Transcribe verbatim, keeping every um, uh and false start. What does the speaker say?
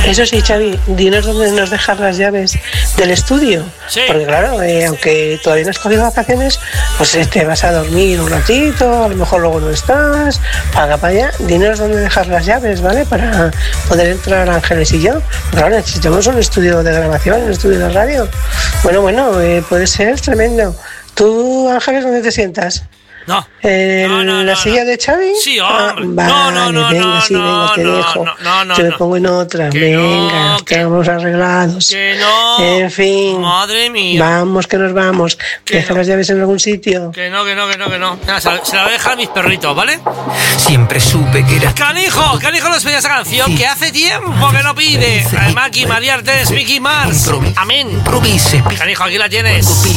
Eso sí, Xavi, dinos dónde nos dejas las llaves del estudio. Sí. Porque claro, eh, aunque todavía no has cogido vacaciones, pues eh, te vas a dormir un ratito, a lo mejor luego no estás, paga para allá. Dinos dónde dejas las llaves, ¿vale? Para poder entrar Ángeles y yo. Claro, necesitamos un estudio de grabación, un estudio de radio. Bueno, bueno, eh, puede ser tremendo. ¿Tú, Ángeles, dónde te sientas? No. ¿En no, no, la no, silla no. de Xavi? Sí, Ah, hombre. vale, no, no, no, venga, no, sí, venga, te no, dejo. no, no, no, Yo me no. pongo en otra. Que venga, no, que- estamos arreglados. Que no. En fin. Madre mía. Vamos, que nos vamos. Que Deja no. las llaves en algún sitio. Que no, que no, que no, que no. Nada, se la, se la voy a dejar a mis perritos, ¿vale? Siempre supe que eras Canijo, Canijo nos pedía esa canción que hace tiempo que no pide. Maki, María Artes, Vicky Mars. Amén. improvises. Canijo, aquí la tienes.